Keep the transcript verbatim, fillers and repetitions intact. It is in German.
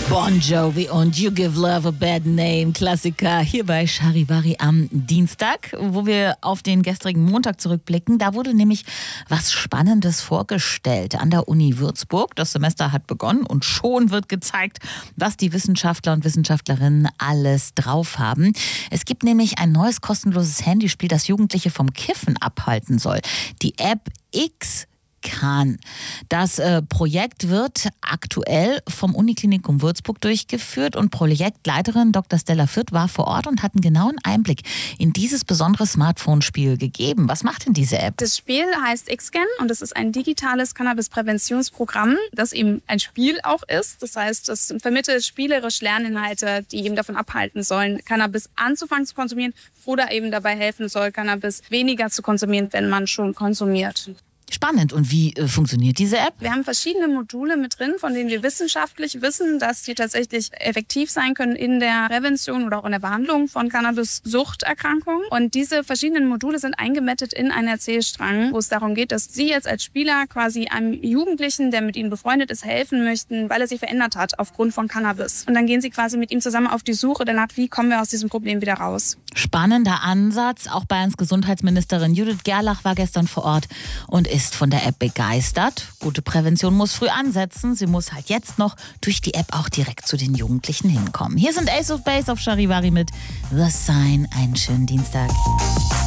Bon Jovi und You Give Love a Bad Name, Klassiker hier bei Charivari am Dienstag, wo wir auf den gestrigen Montag zurückblicken. Da wurde nämlich was Spannendes vorgestellt an der Uni Würzburg. Das Semester hat begonnen und schon wird gezeigt, was die Wissenschaftler und Wissenschaftlerinnen alles drauf haben. Es gibt nämlich ein neues kostenloses Handyspiel, das Jugendliche vom Kiffen abhalten soll. Die App X Can. Das äh, Projekt wird aktuell vom Uniklinikum Würzburg durchgeführt und Projektleiterin Doktor Stella Fürth war vor Ort und hat einen genauen Einblick in dieses besondere Smartphone-Spiel gegeben. Was macht denn diese App? Das Spiel heißt X-Can und es ist ein digitales Cannabis-Präventionsprogramm, das eben ein Spiel auch ist. Das heißt, es vermittelt spielerisch Lerninhalte, die eben davon abhalten sollen, Cannabis anzufangen zu konsumieren oder eben dabei helfen soll, Cannabis weniger zu konsumieren, wenn man schon konsumiert. Spannend. Und wie äh, funktioniert diese App? Wir haben verschiedene Module mit drin, von denen wir wissenschaftlich wissen, dass die tatsächlich effektiv sein können in der Prävention oder auch in der Behandlung von Cannabis-Suchterkrankungen. Und diese verschiedenen Module sind eingebettet in einen Erzählstrang, wo es darum geht, dass Sie jetzt als Spieler quasi einem Jugendlichen, der mit Ihnen befreundet ist, helfen möchten, weil er sich verändert hat aufgrund von Cannabis. Und dann gehen Sie quasi mit ihm zusammen auf die Suche danach, wie kommen wir aus diesem Problem wieder raus. Spannender Ansatz. Auch Bayerns Gesundheitsministerin Judith Gerlach war gestern vor Ort und ist von der App begeistert. Gute Prävention muss früh ansetzen. Sie muss halt jetzt noch durch die App auch direkt zu den Jugendlichen hinkommen. Hier sind Ace of Base auf Charivari mit The Sign. Einen schönen Dienstag.